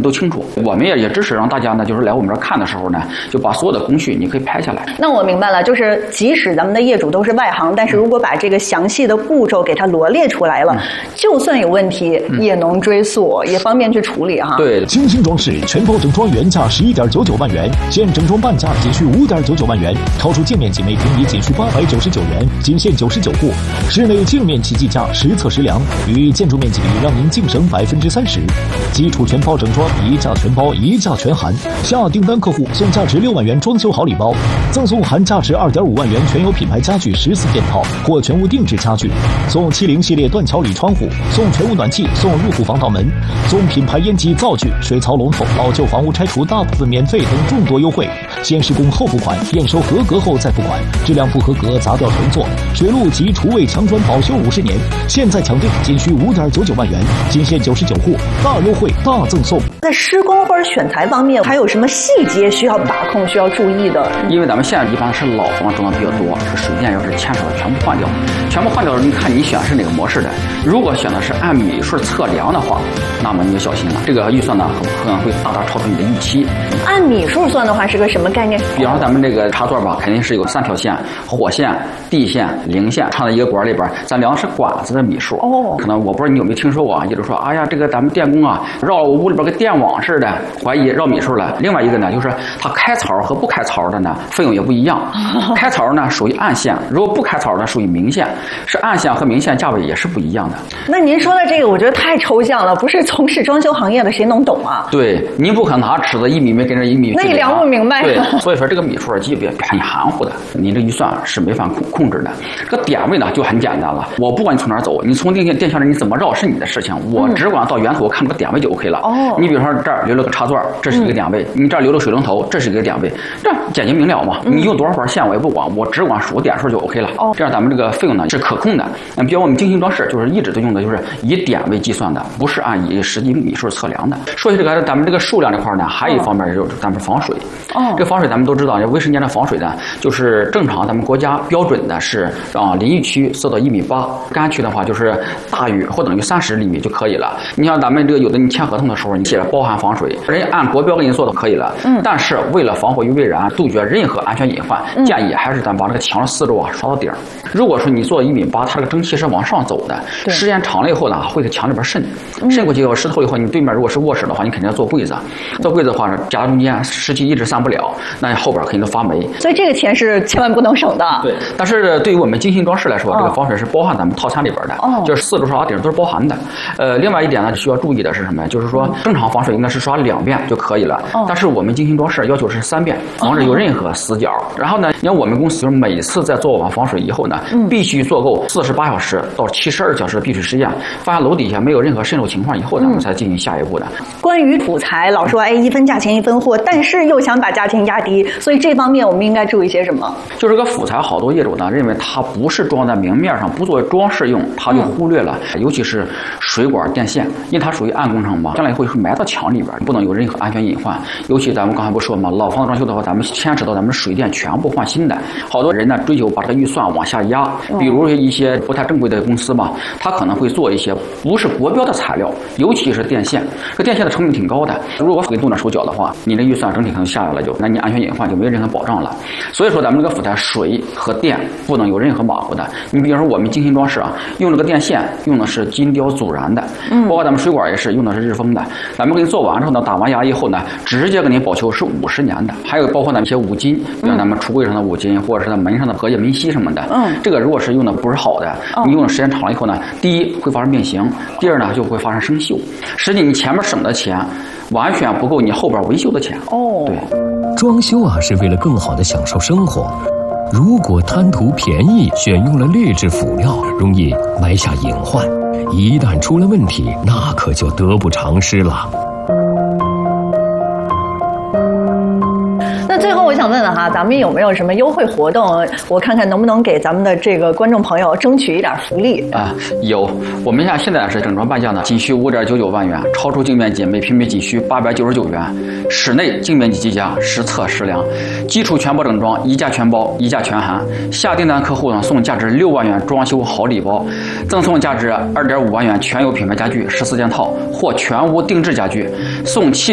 都清楚。我们也支持让大家呢，就是来我们这儿看的时候呢，就把所有的工序你可以拍下来。 那我明白了，就是即使咱们的业主都是外行，但是如果把这个详细的步骤给它罗列出来了，就算有问题也能追溯，也方便去处理哈。 对， 精心装饰全包整装原价11.99万元，现整装半价仅需5.99万元，超出净面积每平米仅需899元，仅限99户。室内净面积计价实测实量，与建筑面积比让您净省30%。基础全包整装，一价全包，一价全含。下订单客户送价值6万元装修好礼包，赠送含价值2.5万元全有品牌家具14件套或全屋定制家具，送70系列断桥铝窗户，送全屋暖气，送入户防盗门，送品牌烟机灶具、水槽龙头，老旧房屋拆除大部分免费等众多优惠。先施工后付款，验收合格后再付款，质量不合格砸掉重做。水路及厨卫墙砖保修50年，现在抢订仅需5.99万元，仅限99户，大优惠大赠送。 在施工或者选材方面，还有什么细节需要把控、需要注意的？ 因为咱们现在一般是老房装的比较多，是水电要是牵扯的全部换掉，全部换掉，你看你选的是哪个模式的。如果选的是按米数测量的话，那么你就小心了，这个预算呢可能会大大超出你的预期。 按米数算的话是个什么概念？ 比方说咱们这个插座吧，肯定是有3条线：火线、地线、零线，插在一个管里边，咱量的是管子的米数。 哦， 可能我不知道你有没有听说过啊，也就是说，哎呀，这个咱们电工啊，绕我屋里边跟电网似的，怀疑绕米数了。另外一个呢，就是它开槽和不开槽的呢，费用也不一样。开槽呢属于暗线，如果不开槽呢属于明线，是暗线和明线价位也是不一样的。 那您说的这个，我觉得太抽象了，不是从事装修行业的谁能懂啊？ 对，您不可能拿尺子1米跟着1米， 那也量不明白。 对，所以说这个米数基本很含糊的，你这预算是没法控制的。这个点位呢就很简单了，我不管你从哪儿走，你从电线上你怎么绕是你的事情，我只管到源头看这个点位就 OK 了。哦，你比如说这儿留了个插座，这是一个点位；你这儿留了水龙头，这是一个点位，这简洁明了嘛。你用多少根线我也不管，我只管数点数就 OK 了。这样咱们这个费用呢是可控的。比如我们精心装饰就是一直都用的就是以点位计算的，不是按以实际米数测量的。说起这个咱们这个数量这块呢，还有一方面就是咱们防水。这防水咱们都知道，卫生间的防水呢，就是正常咱们国家标准的是淋浴区设到1.8米，干区的话就是大于或等于30厘米就可以了。你像咱们这个有的你签合同的时候，你写了包含防水，人家按国标给你做的可以了。但是为了防火于未然，杜绝任何安全隐患，建议还是咱把这个墙的四周刷到顶。如果说你做1.8米，它这个蒸汽是往上走的，时间长了以后呢，会在墙里边渗过去以后，湿透以后，你对面如果是卧室的话，你肯定要做柜子。做柜子的话，夹在中间，湿气一直散不了，那后边肯定都发霉。 所以这个钱是千万不能省的。 对，但是对于我们精心装饰来说，这个防水是包含咱们套餐里边的，就是四周刷顶都是包含的。另外一点呢，需要注意的是什么？就是说正常防水应该是刷2遍就可以了，但是我们精心装饰要求是3遍，防止有任何死角。然后呢，你看我们公司就是每次在做完防水以后呢，必须做够48小时到72小时的闭水实验，发现楼底下没有任何渗漏情况以后，咱们才进行下一步的。 关于土材，老说一分价钱一分货，但是又想把价钱压低，所以这方面我们应该注意些什么？ 就是个辅材，好多业主呢认为它不是装在明面上，不作为装饰用，他就忽略了，尤其是水管电线，因为它属于暗工程嘛，将来会埋到墙里边，不能有任何安全隐患。尤其咱们刚才不说嘛，老房子装修的话，咱们牵扯到咱们水电全部换新的，好多人呢追求把这个预算往下压，比如一些不太正规的公司嘛，他可能会做一些不是国标的材料，尤其是电线，这电线的成本挺高的，如果给动点手脚的话，你的预算整体可能下来了那你安全隐患就没有任何保障了。所以说咱们这个辅材水和电不能有任何马虎的。你比如说我们精心装饰啊，用这个电线用的是金雕阻燃的，包括咱们水管也是用的是日封的。咱们给你做完之后呢，打完牙以后呢，直接给你保修是50年的。还有包括咱们一些五金，比如咱们橱柜上的五金，或者是咱门上的隔夜门锡什么的，这个如果是用的不是好的，你用的时间长了以后呢，第一会发生变形，第二呢就会发生生锈。实际你前面省的钱完全不够你后边维修的钱。对， 装修啊是为了更好的享受生活，如果贪图便宜，选用了劣质辅料，容易埋下隐患，一旦出了问题，那可就得不偿失了。 那最后我想问问哈，咱们有没有什么优惠活动？我看看能不能给咱们的这个观众朋友争取一点福利啊？有，我们现在是整装半价呢，仅需5.99万元，超出净面积每平米仅需899元，室内净面积计价实测实量，基础全包整装，一价全包，一价全含。下订单客户呢送价值6万元装修好礼包，赠送价值2.5万元全有品牌家具14件套或全屋定制家具，送7